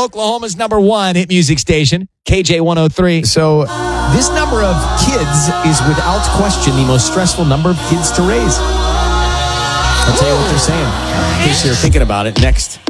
Oklahoma's number one hit music station, KJ 103. So this number of kids is without question the most stressful number of kids to raise. I'll tell you what they're saying. In case you're thinking about it, next.